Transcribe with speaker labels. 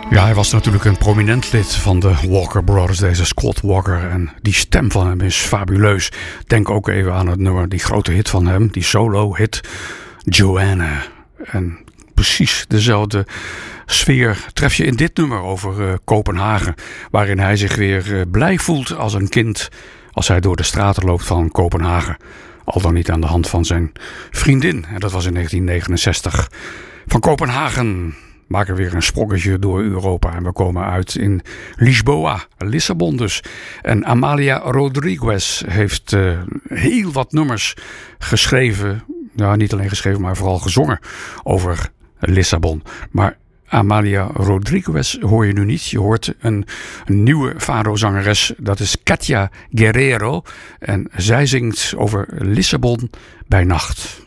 Speaker 1: Ja, hij was natuurlijk een prominent lid van de Walker Brothers, deze Scott Walker. En die stem van hem is fabuleus. Denk ook even aan het nummer, die grote hit van hem, die solo-hit Joanna. En precies dezelfde sfeer tref je in dit nummer over Kopenhagen. Waarin hij zich weer blij voelt als een kind als hij door de straten loopt van Kopenhagen. Al dan niet aan de hand van zijn vriendin. En dat was in 1969. Van Kopenhagen maken we weer een sprongetje door Europa. En we komen uit in Lisboa, Lissabon dus. En Amalia Rodrigues heeft heel wat nummers geschreven. Nou, niet alleen geschreven, maar vooral gezongen over Lissabon. Maar Amalia Rodrigues hoor je nu niet. Je hoort een nieuwe fado-zangeres. Dat is Katia Guerrero. En zij zingt over Lissabon bij nacht.